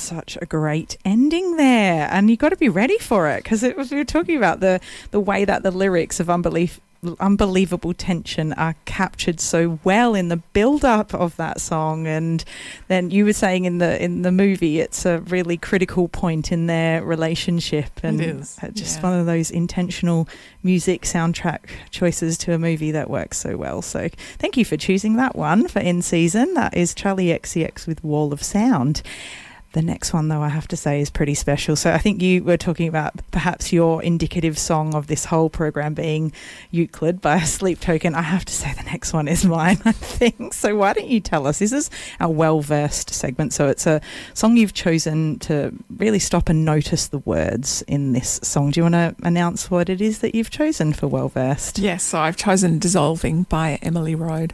such a great ending there, and you've got to be ready for it, because we were talking about the way that the lyrics of Unbelievable Tension are captured so well in the build-up of that song, and then you were saying in the movie it's a really critical point in their relationship, and it is. Just one of those intentional music soundtrack choices to a movie that works so well. So thank you for choosing that one for In Season. That is Charlie XCX with Wall of Sound. The next one, though, I have to say is pretty special. So I think you were talking about perhaps your indicative song of this whole program being Euclid by Sleep Token. I have to say the next one is mine, I think. So why don't you tell us? This is our well-versed segment. So it's a song you've chosen to really stop and notice the words in this song. Do you want to announce what it is that you've chosen for well-versed? Yes, so I've chosen Dissolving by Emily Road.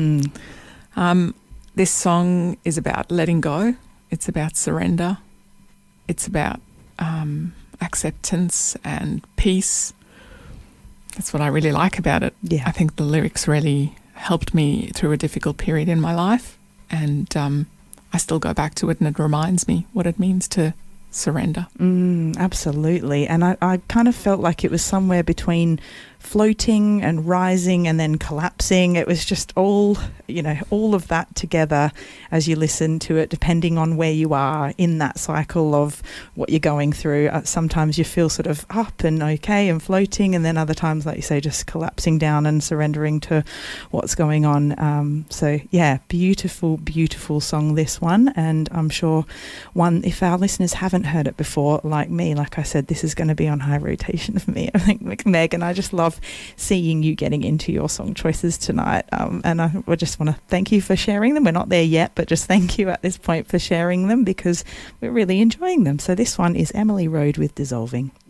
This song is about letting go. It's about surrender. It's about acceptance and peace. That's what I really like about it. Yeah. I think the lyrics really helped me through a difficult period in my life, and I still go back to it, and it reminds me what it means to surrender. Absolutely. And I kind of felt like it was somewhere between floating and rising and then collapsing. It was just all of that together as you listen to it, depending on where you are in that cycle of what you're going through. Sometimes you feel sort of up and okay and floating, and then other times, like you say, just collapsing down and surrendering to what's going on. So yeah, beautiful, beautiful song, this one. And I'm sure if our listeners haven't heard it before, like me, like I said, this is going to be on high rotation for me. I think, Meg, and I just love seeing you getting into your song choices tonight, and I just want to thank you for sharing them. We're not there yet, but just thank you at this point for sharing them, because we're really enjoying them. So this one is Emily Road with Dissolving.